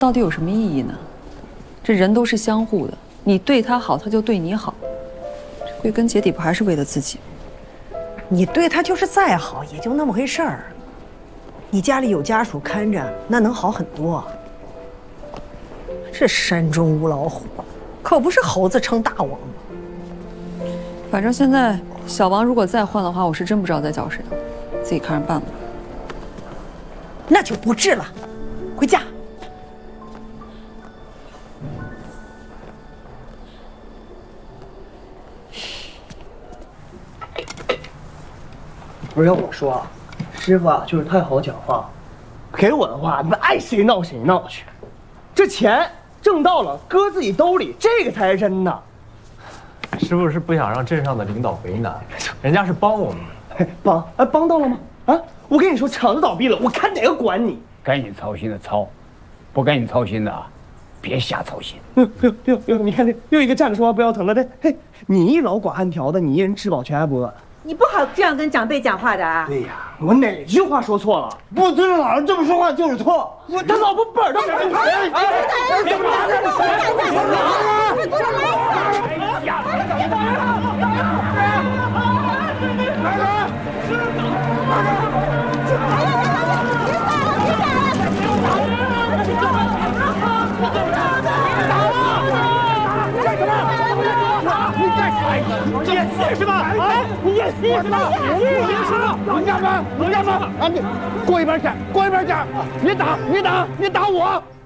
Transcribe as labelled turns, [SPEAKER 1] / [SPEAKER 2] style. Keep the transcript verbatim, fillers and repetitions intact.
[SPEAKER 1] 到底有什么意义呢？这人都是相互的，你对他好，他就对你好，这归根结底不还是为了自己？
[SPEAKER 2] 你对他就是再好，也就那么回事儿。你家里有家属看着，那能好很多。这山中无老虎，可不是猴子称大王吗？
[SPEAKER 1] 反正现在小王如果再换的话，我是真不知道再找谁了，自己看着办吧。
[SPEAKER 2] 那就不治了，回家。
[SPEAKER 3] 不是要我说啊，师傅啊就是太好讲话，给我的话，你们爱谁闹谁闹去，这钱挣到了搁自己兜里，这个才是真的。
[SPEAKER 4] 师傅是不想让镇上的领导为难，人家是帮我们。
[SPEAKER 3] 哎，帮哎帮到了吗？啊，我跟你说，厂子倒闭了，我看哪个管你。
[SPEAKER 5] 该你操心的操，不该你操心的，别瞎操心。
[SPEAKER 3] 哟哟哟哟！你看这又一个站着说话不腰疼了，这嘿，你一老寡汉条的，你一人吃饱全挨剥。
[SPEAKER 6] 你不好这样跟长辈讲话的啊！
[SPEAKER 3] 对呀，我哪句话说错了？不尊重老人这么说话就是错。我他老婆本儿都没人赔。 你演戏是吧？啊，你演戏是吧？你演戏吧？能干吗？能干吗？啊，你过一边去，过一边去！你打，你打，你打我！